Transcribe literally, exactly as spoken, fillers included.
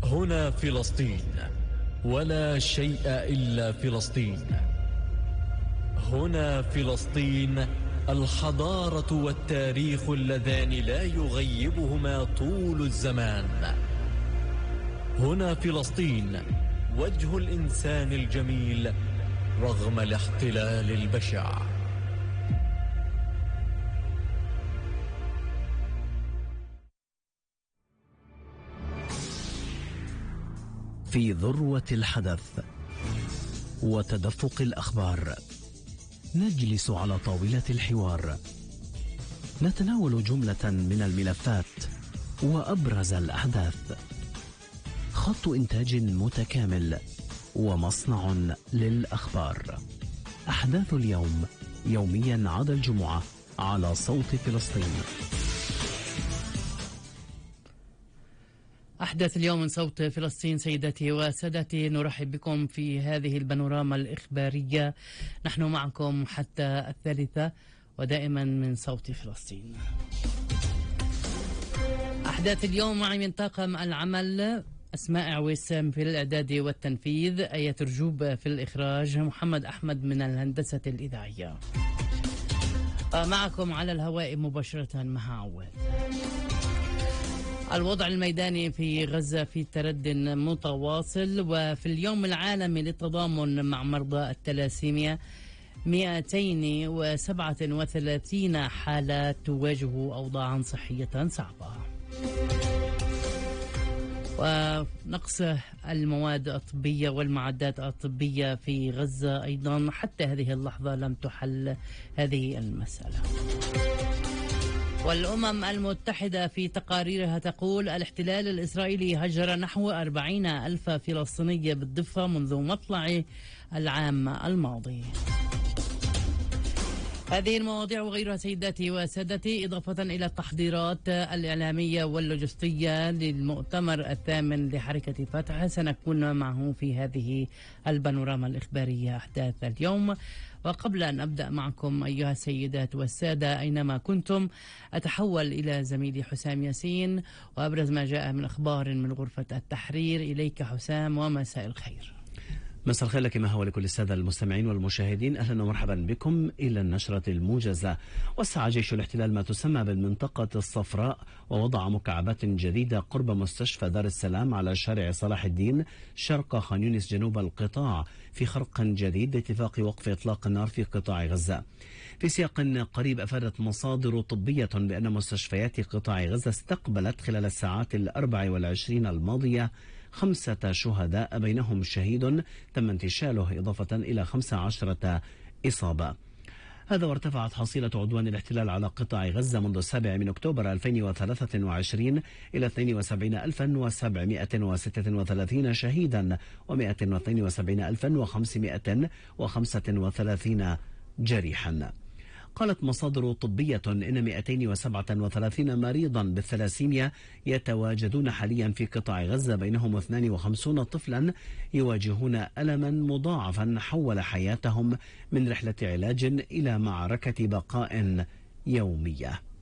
هنا فلسطين، ولا شيء إلا فلسطين. هنا فلسطين، الحضارة والتاريخ اللذان لا يغيبهما طول الزمان. هنا فلسطين، وجه الإنسان الجميل رغم الاحتلال البشع. في ذروة الحدث وتدفق الأخبار نجلس على طاولة الحوار، نتناول جملة من الملفات وأبرز الأحداث. خط إنتاج متكامل ومصنع للأخبار. أحداث اليوم يوميا عدا الجمعة على صوت فلسطين. أحداث اليوم من صوت فلسطين. سيداتي وسادتي، نرحب بكم في هذه البانوراما الإخبارية. نحن معكم حتى الثالثة ودائما من صوت فلسطين. أحداث اليوم معي من طاقم العمل: أسماء عويسم في الإعداد والتنفيذ، آية رجوب في الإخراج، محمد أحمد من الهندسة الإذاعية. معكم على الهواء مباشرة مها عواد. الوضع الميداني في غزة في ترد متواصل، وفي اليوم العالمي للتضامن مع مرضى التلاسيميا مئتين وسبعة وثلاثين حالة تواجه أوضاعا صحية صعبة. ونقص المواد الطبية والمعدات الطبية في غزة أيضا حتى هذه اللحظة لم تحل هذه المسألة. والأمم المتحدة في تقاريرها تقول الاحتلال الإسرائيلي هجر نحو أربعين ألف فلسطيني بالضفة منذ مطلع العام الماضي. هذه المواضيع وغيرها سيداتي وسادتي، إضافة إلى التحضيرات الإعلامية واللوجستية للمؤتمر الثامن لحركة فتح، سنكون معه في هذه البانوراما الإخبارية أحداث اليوم. وقبل أن أبدأ معكم أيها السيدات والسادة أينما كنتم، أتحول إلى زميلي حسام ياسين وأبرز ما جاء من أخبار من غرفة التحرير. إليك حسام ومساء الخير. مساء الخير لك مها ولكل السادة المستمعين والمشاهدين، أهلا ومرحبا بكم إلى النشرة الموجزة. وسع جيش الاحتلال ما تسمى بالمنطقة الصفراء ووضع مكعبات جديدة قرب مستشفى دار السلام على شارع صلاح الدين شرق خان يونس جنوب القطاع في خرق جديد لاتفاق وقف إطلاق النار في قطاع غزة. في سياق قريب أفادت مصادر طبية بأن مستشفيات قطاع غزة استقبلت خلال الساعات الأربع والعشرين الماضية خمسة شهداء بينهم شهيد تم انتشاله إضافة إلى خمس عشرة إصابة. هذا وارتفعت حصيلة عدوان الاحتلال على قطاع غزة منذ السابع من أكتوبر ألفين وثلاثة وعشرين إلى اثنين وسبعين ألفا وسبعمائة وستة وثلاثين شهيدا ومائة واثنين وسبعين ألفا وخمسمائة وخمسة وثلاثين جريحا. قالت مصادر طبية إن مئتين وسبعة وثلاثين مريضا بالثلاسيميا يتواجدون حاليا في قطاع غزة، بينهم اثنين وخمسين طفلا يواجهون ألما مضاعفا حول حياتهم من رحلة علاج إلى معركة بقاء يومية.